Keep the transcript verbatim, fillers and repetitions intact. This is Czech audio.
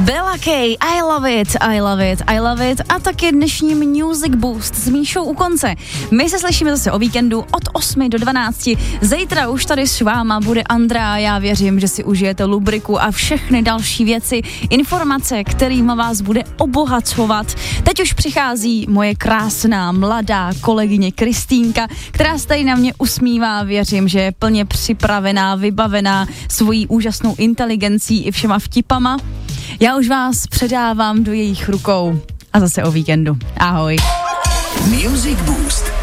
Bella Kay, I love it, I love it, I love it a taky dnešní Music Boost s Míšou u konce. My se slyšíme zase o víkendu od osmi do dvanácti. Zítra už tady s váma bude Andrea, já věřím, že si užijete lubriku a všechny další věci, informace, kterýma vás bude obohacovat. Teď už přichází moje krásná, mladá kolegyně Kristýnka, která se tady na mě usmívá, věřím, že je plně připravená, vybavená svojí úžasnou inteligencí i všema vtipama. Já už vás předávám do jejich rukou a zase o víkendu. Ahoj. Music Boost.